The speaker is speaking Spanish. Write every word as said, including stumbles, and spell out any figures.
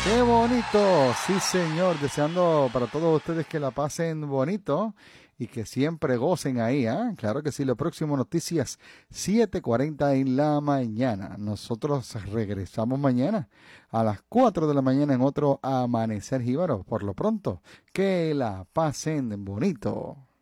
Qué bonito, sí señor, deseando para todos ustedes que la pasen bonito y que siempre gocen ahí, ¿ah? Claro que sí, lo próximo noticias siete cuarenta en la mañana. Nosotros regresamos mañana a las cuatro de la mañana en otro Amanecer Jíbaro. Por lo pronto, que la pasen bonito.